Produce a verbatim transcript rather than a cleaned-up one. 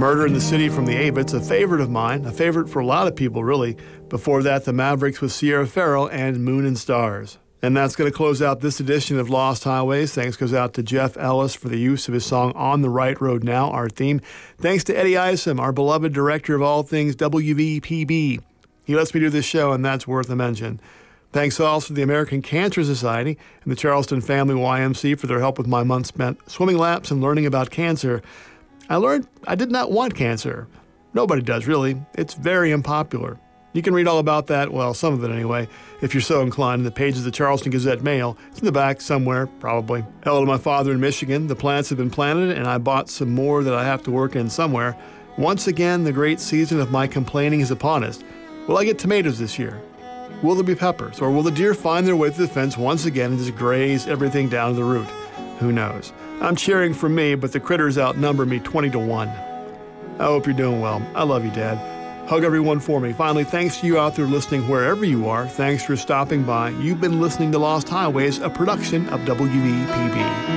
Murder in the City from the Avets, a favorite of mine, a favorite for a lot of people, really. Before that, The Mavericks with Sierra Farrell and Moon and Stars. And that's going to close out this edition of Lost Highways. Thanks goes out to Jeff Ellis for the use of his song On the Right Road Now, our theme. Thanks to Eddie Isom, our beloved director of all things W V P B. He lets me do this show, and that's worth a mention. Thanks also to the American Cancer Society and the Charleston Family Y M C A for their help with my month spent swimming laps and learning about cancer. I learned I did not want cancer. Nobody does, really. It's very unpopular. You can read all about that, well, some of it anyway, if you're so inclined, in the pages of the Charleston Gazette-Mail. It's in the back somewhere, probably. Hello to my father in Michigan. The plants have been planted, and I bought some more that I have to work in somewhere. Once again, the great season of my complaining is upon us. Will I get tomatoes this year? Will there be peppers? Or will the deer find their way through the fence once again and just graze everything down to the root? Who knows? I'm cheering for me, but the critters outnumber me twenty to one. I hope you're doing well. I love you, Dad. Hug everyone for me. Finally, thanks to you out there listening wherever you are. Thanks for stopping by. You've been listening to Lost Highways, a production of W V P B.